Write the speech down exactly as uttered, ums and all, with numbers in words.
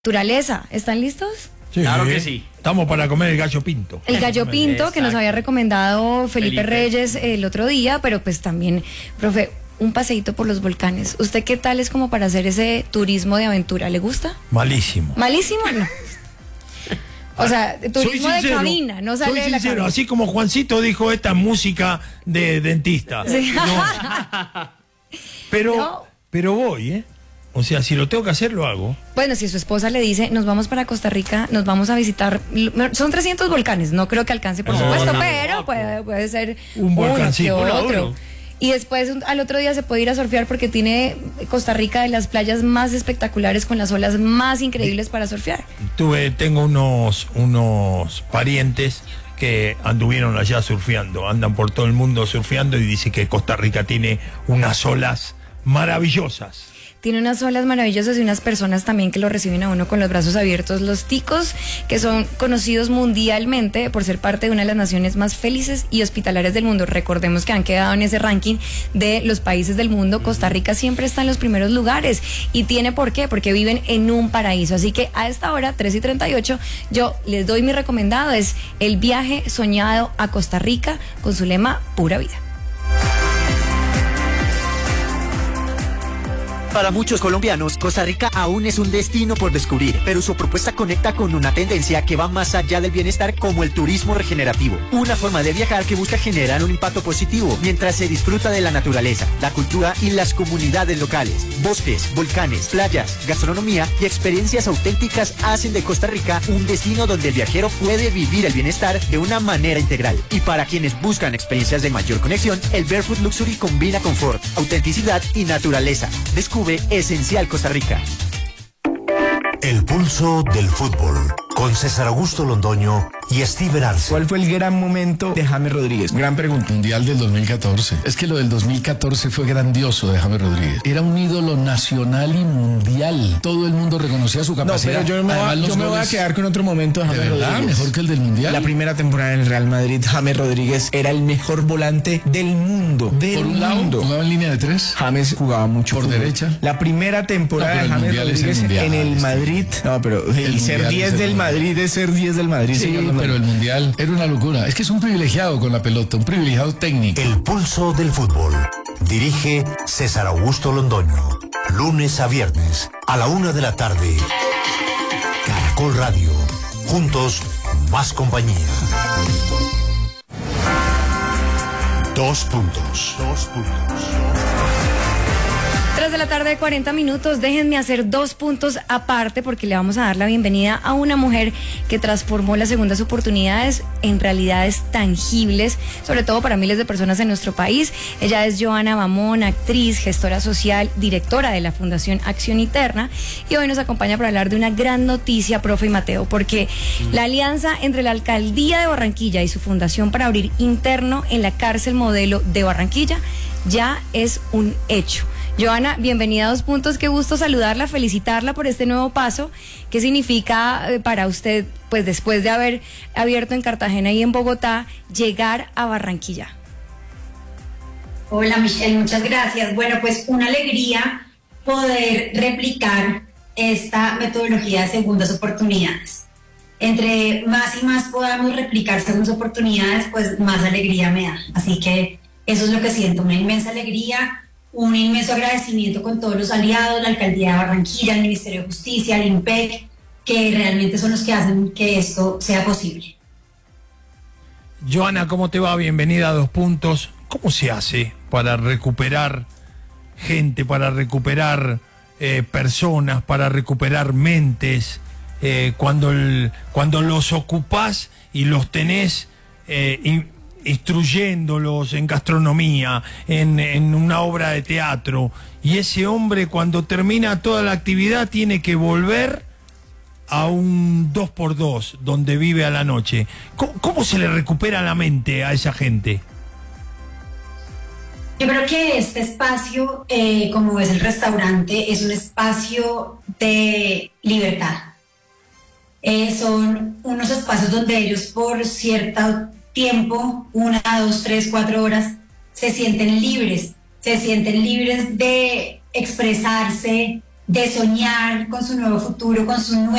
naturaleza. ¿Están listos? Sí, claro que sí. Estamos para comer el gallo pinto. El gallo pinto. Exacto. Que nos había recomendado Felipe, Felipe Reyes el otro día, pero pues también, profe, un paseíto por los volcanes. ¿Usted qué tal es como para hacer ese turismo de aventura? ¿Le gusta? Malísimo. ¿Malísimo? No. O sea, turismo sincero, de cabina, no sale soy de la sincero, cabina. Así como Juancito dijo, esta música de dentista. Sí. No. Pero, no. pero voy, ¿eh? O sea, si lo tengo que hacer, lo hago. Bueno, si su esposa le dice, nos vamos para Costa Rica, nos vamos a visitar, son trescientos volcanes, no creo que alcance, por no, supuesto, no, pero no. Puede, puede ser un volcancito, uno, otro. Uno. Y después al otro día se puede ir a surfear porque tiene Costa Rica de las playas más espectaculares con las olas más increíbles para surfear. Tuve, tengo unos, unos parientes que anduvieron allá surfeando, andan por todo el mundo surfeando y dice que Costa Rica tiene unas olas maravillosas. Tiene unas olas maravillosas y unas personas también que lo reciben a uno con los brazos abiertos. Los ticos, que son conocidos mundialmente por ser parte de una de las naciones más felices y hospitalarias del mundo. Recordemos que han quedado en ese ranking de los países del mundo. Costa Rica siempre está en los primeros lugares. ¿Y tiene por qué? Porque viven en un paraíso. Así que a esta hora, tres y treinta y ocho, yo les doy mi recomendado. Es el viaje soñado a Costa Rica con su lema Pura Vida. Para muchos colombianos, Costa Rica aún es un destino por descubrir, pero su propuesta conecta con una tendencia que va más allá del bienestar, como el turismo regenerativo. Una forma de viajar que busca generar un impacto positivo mientras se disfruta de la naturaleza, la cultura y las comunidades locales. Bosques, volcanes, playas, gastronomía y experiencias auténticas hacen de Costa Rica un destino donde el viajero puede vivir el bienestar de una manera integral. Y para quienes buscan experiencias de mayor conexión, el Barefoot Luxury combina confort, autenticidad y naturaleza. Descubre Esencial Costa Rica. El pulso del fútbol, con César Augusto Londoño y Steven Arce. ¿Cuál fue el gran momento de James Rodríguez? Gran pregunta. Mundial del dos mil catorce. Es que lo del dos mil catorce fue grandioso de James Rodríguez. Era un ídolo nacional y mundial. Todo el mundo reconocía su capacidad. No, pero yo me, Además, va, yo me voy a quedar con otro momento de James ¿De verdad? Rodríguez. ¿Mejor que el del Mundial? La primera temporada en el Real Madrid, James Rodríguez era el mejor volante del mundo. Del Por un lado, mundo. jugaba en línea de tres. James jugaba mucho por fútbol. derecha. La primera temporada no, de James Rodríguez el mundial, en el este. Madrid. No, pero el, el ser diez del Madrid es ser diez del Madrid. Sí, señor pero el Mundial era una locura. Es que es un privilegiado con la pelota, un privilegiado técnico. El pulso del fútbol. Dirige César Augusto Londoño. Lunes a viernes a la una de la tarde. Caracol Radio. Juntos, más compañía. Dos puntos. Dos puntos. tres de la tarde, cuarenta minutos. Déjenme hacer dos puntos aparte porque le vamos a dar la bienvenida a una mujer que transformó las segundas oportunidades en realidades tangibles, sobre todo para miles de personas en nuestro país. Ella es Johanna Bamón, actriz, gestora social, directora de la Fundación Acción Interna, y hoy nos acompaña para hablar de una gran noticia, profe y Mateo, porque la alianza entre la Alcaldía de Barranquilla y su fundación para abrir interno en la cárcel modelo de Barranquilla ya es un hecho. Johanna, bienvenida a Dos Puntos, qué gusto saludarla, felicitarla por este nuevo paso. ¿Qué significa eh, para usted, pues después de haber abierto en Cartagena y en Bogotá, llegar a Barranquilla? Hola Michelle, muchas gracias. Bueno, pues una alegría poder replicar esta metodología de segundas oportunidades. Entre más y más podamos replicar segundas oportunidades, pues más alegría me da. Así que eso es lo que siento, una inmensa alegría, un inmenso agradecimiento con todos los aliados, la Alcaldía de Barranquilla, el Ministerio de Justicia, el IMPEC, que realmente son los que hacen que esto sea posible. Johanna, ¿cómo te va? Bienvenida a Dos Puntos. ¿Cómo se hace para recuperar gente, para recuperar eh, personas, para recuperar mentes, eh, cuando, el, cuando los ocupás y los tenés eh, in, instruyéndolos en gastronomía, en, en una obra de teatro, y ese hombre cuando termina toda la actividad tiene que volver a un dos por dos donde vive a la noche? ¿Cómo, cómo se le recupera la mente a esa gente? Yo creo que este espacio, eh, como es el restaurante, es un espacio de libertad. Eh, son unos espacios donde ellos por cierto tiempo, una, dos, tres, cuatro horas, se sienten libres, se sienten libres de expresarse, de soñar con su nuevo futuro, con su nuevo